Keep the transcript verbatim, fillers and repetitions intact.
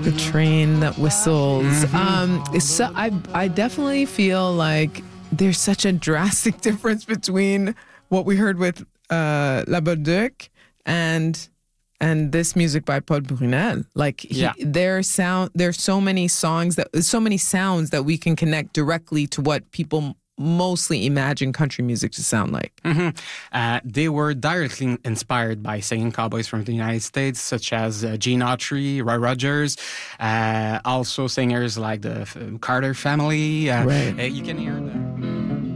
the train that whistles. Mm-hmm. Um, so I, I definitely feel like there's such a drastic difference between what we heard with uh, La Bolduc and and this music by Paul Brunel. Like he, yeah. their sound, there's so many songs that, so many sounds that we can connect directly to what people mostly imagine country music to sound like. Mm-hmm. Uh, they were directly inspired by singing cowboys from the United States, such as uh, Gene Autry, Roy Rogers, uh, also singers like the Carter family. Uh, right. Uh, you can hear them.